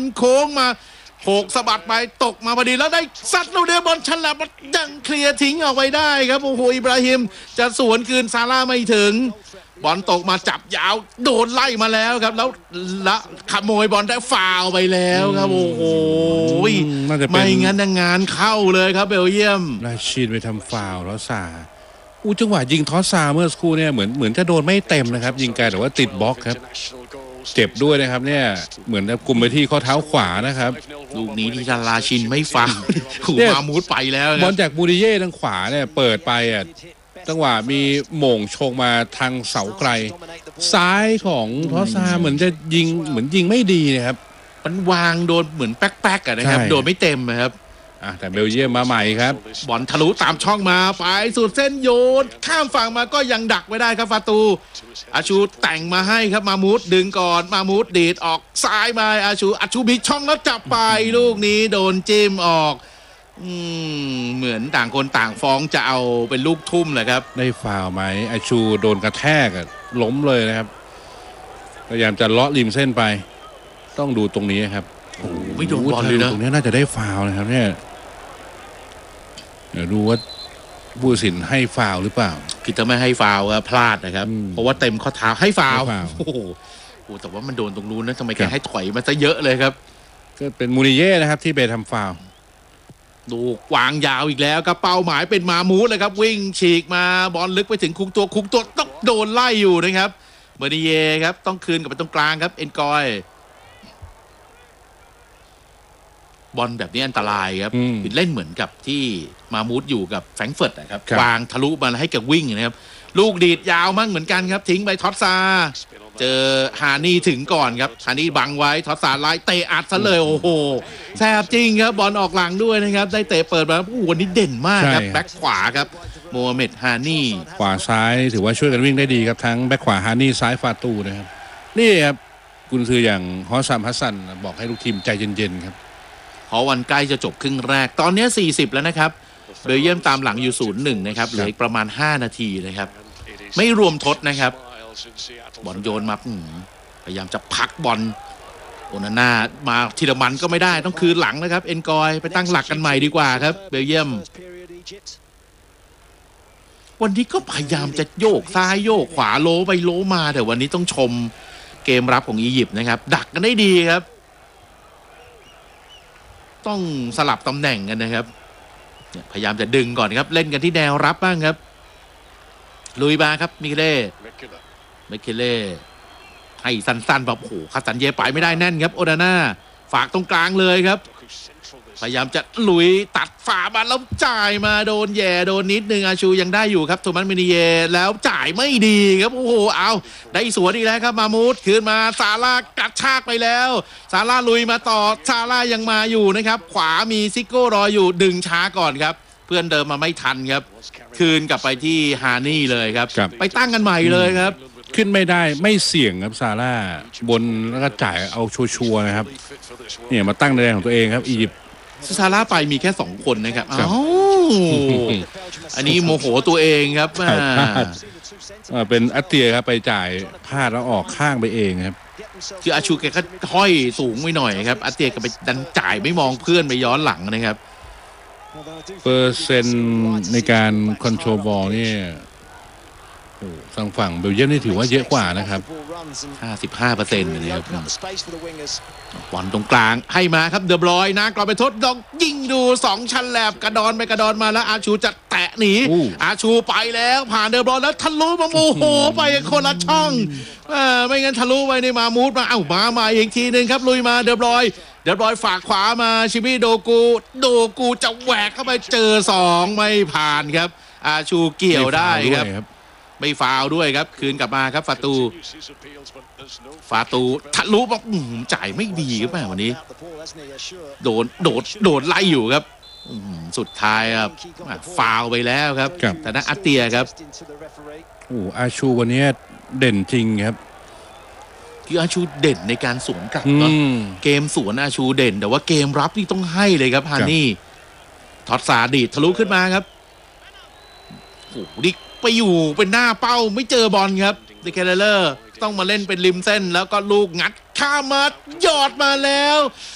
โค้งมาโขกสะบัดไปตกมาพอดีแล้วได้ซัดลูกเดียวบอลฉลับมันยังเคลียร์ทิ้งออกไปได้ครับโอ้โหอิบราฮิมจะสวนคืนซาร่าไม่ถึงบอลตกมาจับยาวโดนไล่มาแล้วครับแล้วละขโมยบอลได้ฟาวไปแล้วครับโอ้โหไม่งั้นงานเข้าเลยครับเบลเยียมราชินไปทำฟาวแล้วซาจังหวะยิงทอสซาเมื่อสักครู่เนี่ยเหมือนจะโดนไม่เต็มนะครับยิงไกลแต่ว่าติดบล็อกครับเจ็บด้วยนะครับเนี่ยเหมือนจะกุมไปที่ข้อเท้าขวานะครับลูกนี้ที่ราชินไม่ฟังมามูดไปแล้วบอลจากมูริเย่ทางขวาเนี่ยเปิดไปอ่ะจังหวะมีโหม่งชงมาทางเสาไกลซ้ายของทอสซาเหมือนจะยิงเหมือนยิงไม่ดีนะครับมันวางโดนเหมือนแป๊กๆนะครับโดนไม่เต็มนะครับแต่เบลเยียมมาใหม่ครับบอลทะลุตามช่องมาไปสุดเส้นโยนข้ามฝั่งมาก็ยังดักไม่ได้ครับฟาตูอาชูแต่งมาให้ครับมามูดดึงก่อนมามูดดีดออกซ้ายมาอาชูบิดช่องแล้วจับไปลูกนี้โดนจิ้มออกเหมือนต่างคนต่างฟ้องจะเอาเป็นลูกทุ่มเลยครับได้ฟาวไหมอาชูโดนกระแทกล้มเลยนะครับพยายามจะเลาะริมเส้นไปต้องดูตรงนี้ครับไม่โดนบอลเลยนะตรงนี้น่าจะได้ฟาวนะครับเนี่ยเดี๋ยวดูว่าผู้ตัดสินให้ฟาวหรือเปล่าคือถ้าไม่ให้ฟาวก็พลาดนะครับเพราะว่าเต็มข้อเท้าให้ฟาวโอ้โหแต่ว่ามันโดนตรงนู้นนะทำไมแกให้ถอยมาซะเยอะเลยครับก็เป็นมูริเย่นะครับที่ไปทำฟาวดูวางยาวอีกแล้วครับเป้าหมายเป็นมามูดเลยครับวิ่งฉีกมาบอลลึกไปถึงคุกตัวต้องโดนไล่อยู่นะครับเบอร์นิเย่ครับต้องคืนกลับไปตรงกลางครับเอ็นกอยบอลแบบนี้อันตรายครับเล่นเหมือนกับที่มามูดอยู่กับแฟรงก์เฟิร์ตนะครับวางทะลุมาให้กับวิ่งนะครับลูกดีดยาวมั่งเหมือนกันครับทิ้งไปท็อตซาเจอฮานี่ถึงก่อนครับฮานี่บังไว้ท็อตซาไล่เตะอัดซะเลยโอ้โหแซ่บจริงครับบอลออกหลังด้วยนะครับได้เตะเปิดมาวันนี้เด่นมากครับแบ็คขวาครับโมฮัมเหม็ดฮานี่ขวาซ้ายถือว่าช่วยกันวิ่งได้ดีครับทั้งแบ็คขวาฮานี่ซ้ายฟาตูนะครับนี่ครับกุนซืออย่างฮอสซัมฮัสซันบอกให้ลูกทีมใจเย็นๆครับเพราะวันใกล้จะจบครึ่งแรกตอนนี้40แล้วนะครับเบลเยียมตามหลังอยู่ 0-1 นะครับเหลืออีกประมาณ5นาทีนะครับไม่รวมทดนะครับบอลโยนมาพยายามจะพักบอลโอนาน่ามาทีละมันก็ไม่ได้ต้องคืนหลังนะครับเอ็นกอยไปตั้งหลักกันใหม่ดีกว่าครับเบลเยียมวันนี้ก็พยายามจะโยกซ้ายโยกขวาโลไปโลมาแต่วันนี้ต้องชมเกมรับของอียิปต์นะครับดักกันได้ดีครับต้องสลับตำแหน่งกันนะครับพยายามจะดึงก่อนครับเล่นกันที่แนวรับบ้างครับลุยมาครับมิเคเล่ให้สั้นๆแบบโอ้โหคัสตันเย่ไปไม่ได้แน่นครับโอนาน่าฝากตรงกลางเลยครับพยายามจะลุยตัดฝ่ามาแล้วจ่ายมาโดนแย่โดนนิดนึงอาชูยังได้อยู่ครับโทมัสมินิเยแล้วจ่ายไม่ดีครับโอ้โหเอาได้สวนอีกแล้วครับมามูดคืนมาซาร่ากระชากไปแล้วซาร่าลุยมาต่อซาร่ายังมาอยู่นะครับขวามีซิโก้รออยู่ดึงช้าก่อนครับเพื่อนเดิมมาไม่ทันครับคืนกลับไปที่ฮานี่เลยครับไปตั้งกันใหม่เลยครับขึ้นไม่ได้ไม่เสี่ยงครับซาร่าบนแล้วก็จ่ายเอาชัวร์นะครับเนี่ยมาตั้งในแดนของตัวเองครับอียิปต์ซาร่าไปมีแค่2คนนะครับอันนี้โมโหตัวเองครับเป็นอัตเตียครับไปจ่ายพลาดแล้วออกข้างไปเองครับคืออาชูแกก็ห้อยสูงไปหน่อยครับอัตเตียก็ไปดันจ่ายไม่มองเพื่อนไปย้อนหลังนะครับเปอร์เซ็นต์ในการคอนโทรลบอลนี่ทางฝั่งเบลเยียมนี่ถือว่าเยอะกว่านะครับ 55% นะครับบอลตรงกลางให้มาครับเดอบรอยนะกรอบไปทดดอกยิงดู2ชั้นแหลบกระดอนไปกระดอนมาแล้วอาชูจะแตะหนีอาชูไปแล้วผ่านเดอบรอยแล้วทะลุมาโอ้โหไปคนละช่องไม่งั้นทะลุไปในมามูดมามาอีกทีนึงครับลุยมาเดอบรอยฝากขวามาชิมิโดกูจะแหวกเข้าไปเจอ2ไม่ผ่านครับอาชูเกี่ยวได้ครับไม่ฟาวด้วยครับคืนกลับมาครับฟาตูทะลุบอกจ่ายไม่ดีครับแม่วันนี้โดนไล่อยู่ครับสุดท้ายครับฟาวไปแล้วครับแต่นักอาเตียครับอาชูวันนี้เด่นจริงครับคืออาชูเด่นในการสวนกลับเนาะเกมสวนอาชูเด่นแต่ว่าเกมรับนี่ต้องให้เลยครับฮานี่ทอดสาดีทะลุขึ้นมาครับโอ้โหดิไปอยู่เป็นหน้าเป้าไม่เจอบอลครับเดเคเลอร์ต้องมาเล่นเป็นริมเส้นแล้วก็ลูกงัดข้ามมาหยอดมาแล้ว